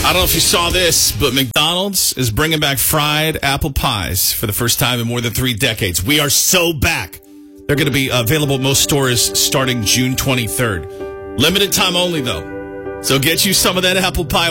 I don't know if you saw this, but McDonald's is bringing back fried apple pies for the first time in more than 3 decades. We are so back. They're going to be available at most stores starting June 23rd. Limited time only, though. So get you some of that apple pie.